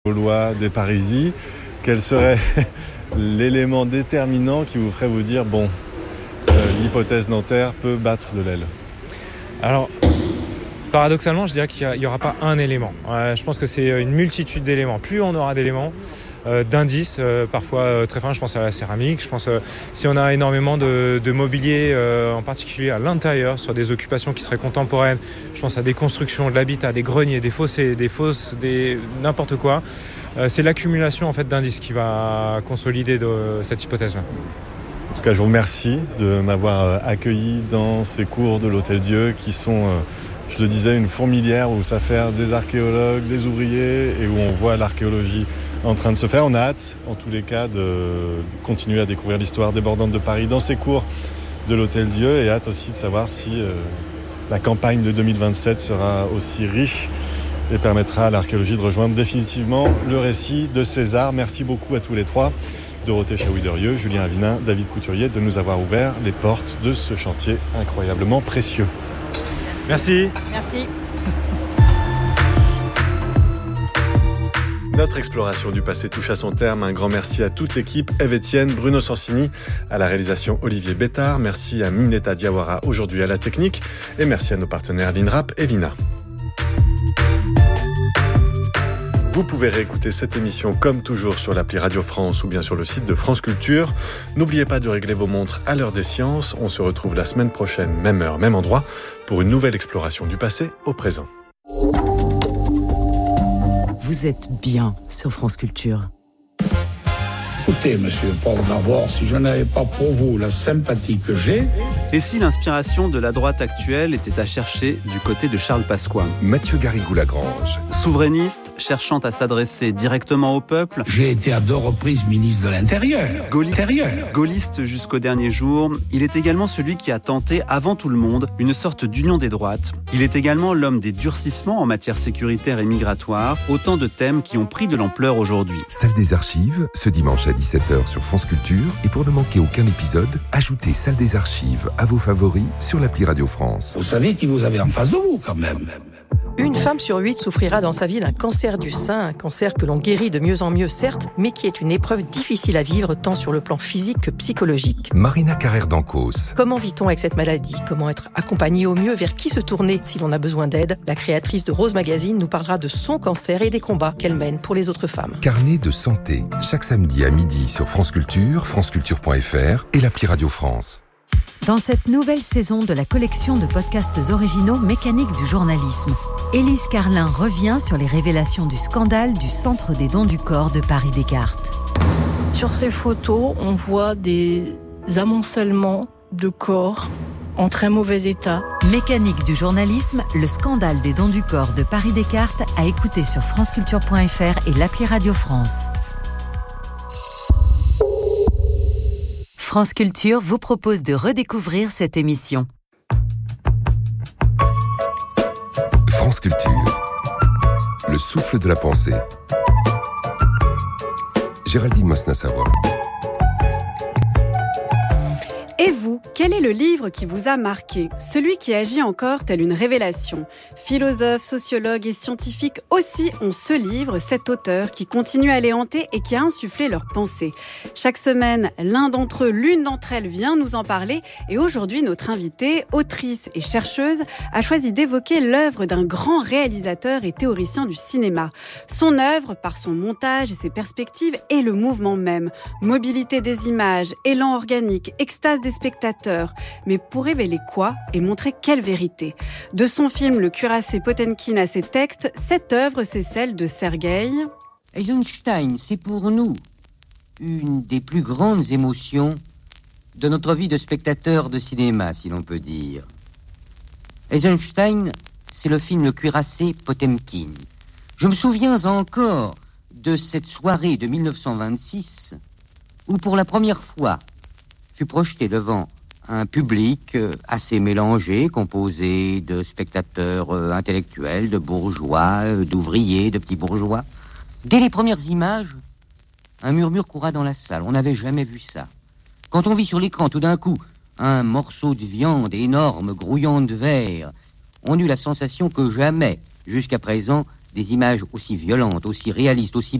Gaulois, des Parisis, quel serait l'élément déterminant qui vous ferait vous dire l'hypothèse Nanterre peut battre de l'aile? Alors, paradoxalement, je dirais qu'il n'y aura pas un élément. Je pense que c'est une multitude d'éléments. Plus on aura d'éléments, d'indices, parfois très fins, je pense à la céramique, je pense si on a énormément de mobilier, en particulier à l'intérieur, sur des occupations qui seraient contemporaines, je pense à des constructions, de l'habitat, des greniers, des fossés, des fosses, n'importe quoi. C'est l'accumulation en fait, d'indices qui va consolider cette hypothèse-là. En tout cas, je vous remercie de m'avoir accueilli dans ces cours de l'Hôtel-Dieu qui sont, je le disais, une fourmilière où s'affairent des archéologues, des ouvriers et où on voit l'archéologie en train de se faire. On a hâte, en tous les cas, de continuer à découvrir l'histoire débordante de Paris dans ces cours de l'Hôtel-Dieu et hâte aussi de savoir si la campagne de 2027 sera aussi riche et permettra à l'archéologie de rejoindre définitivement le récit de César. Merci beaucoup à tous les trois, Dorothée Chaoui-Derieux, Julien Avinin, David Couturier, de nous avoir ouvert les portes de ce chantier incroyablement précieux. Merci. Merci. Notre exploration du passé touche à son terme. Un grand merci à toute l'équipe. Ève Etienne, Bruno Sansini, à la réalisation Olivier Bétard. Merci à Mineta Diawara, aujourd'hui à la technique. Et merci à nos partenaires l'INRAP et l'INA. Vous pouvez réécouter cette émission comme toujours sur l'appli Radio France ou bien sur le site de France Culture. N'oubliez pas de régler vos montres à l'heure des sciences. On se retrouve la semaine prochaine, même heure, même endroit, pour une nouvelle exploration du passé au présent. Vous êtes bien sur France Culture. Écoutez, monsieur Paul Navor, si je n'avais pas pour vous la sympathie que j'ai... Et si l'inspiration de la droite actuelle était à chercher du côté de Charles Pasqua? Mathieu Garrigou-Lagrange. Souverainiste, cherchant à s'adresser directement au peuple. J'ai été à 2 reprises ministre de l'Intérieur. Gaulliste jusqu'au dernier jour, il est également celui qui a tenté, avant tout le monde, une sorte d'union des droites. Il est également l'homme des durcissements en matière sécuritaire et migratoire, autant de thèmes qui ont pris de l'ampleur aujourd'hui. Salle des archives, ce dimanche à 17h sur France Culture. Et pour ne manquer aucun épisode, ajoutez Salle des archives à vos favoris sur l'appli Radio France. Vous savez qui vous avez en face de vous, quand même. Une femme sur 8 souffrira dans sa vie d'un cancer du sein, un cancer que l'on guérit de mieux en mieux, certes, mais qui est une épreuve difficile à vivre tant sur le plan physique que psychologique. Marina Carrère-Dancos. Comment vit-on avec cette maladie? Comment être accompagné au mieux? Vers qui se tourner si l'on a besoin d'aide? La créatrice de Rose Magazine nous parlera de son cancer et des combats qu'elle mène pour les autres femmes. Carnet de santé, chaque samedi à midi sur France Culture, franceculture.fr et l'appli Radio France. Dans cette nouvelle saison de la collection de podcasts originaux Mécanique du journalisme, Élise Carlin revient sur les révélations du scandale du Centre des dons du corps de Paris Descartes. Sur ces photos, on voit des amoncellements de corps en très mauvais état. Mécanique du journalisme, le scandale des dons du corps de Paris Descartes, à écouter sur franceculture.fr et l'appli Radio France. France Culture vous propose de redécouvrir cette émission. France Culture, le souffle de la pensée. Géraldine Mosna-Savoie. Et vous, quel est le livre qui vous a marqué? Celui qui agit encore tel une révélation. Philosophes, sociologues et scientifiques aussi ont ce livre, cet auteur qui continue à les hanter et qui a insufflé leurs pensées. Chaque semaine, l'un d'entre eux, l'une d'entre elles vient nous en parler. Et aujourd'hui, notre invitée, autrice et chercheuse, a choisi d'évoquer l'œuvre d'un grand réalisateur et théoricien du cinéma. Son œuvre, par son montage et ses perspectives, est le mouvement même. Mobilité des images, élan organique, extase des spectateurs. Mais pour révéler quoi et montrer quelle vérité? De son film Le cuirassé Potemkin à ses textes, cette œuvre, c'est celle de Sergueï Eisenstein, c'est pour nous une des plus grandes émotions de notre vie de spectateur de cinéma, si l'on peut dire. Eisenstein, c'est le film Le cuirassé Potemkin. Je me souviens encore de cette soirée de 1926 où pour la première fois fut projeté devant un public assez mélangé, composé de spectateurs intellectuels, de bourgeois, d'ouvriers, de petits bourgeois. Dès les premières images, un murmure coura dans la salle. On n'avait jamais vu ça. Quand on vit sur l'écran tout d'un coup un morceau de viande énorme, grouillant de verre, on eut la sensation que jamais, jusqu'à présent, des images aussi violentes, aussi réalistes, aussi